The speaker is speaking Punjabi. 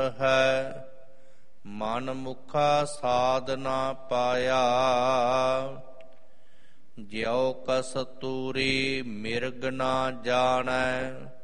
ਹੈ ਮਨ ਮੁਖਾ ਸਾਧ ਨਾ ਪਾਇਆ। ਜਿਉ ਕਸਤੂਰੀ ਮਿਰਗ ਨਾ ਜਾਣੈ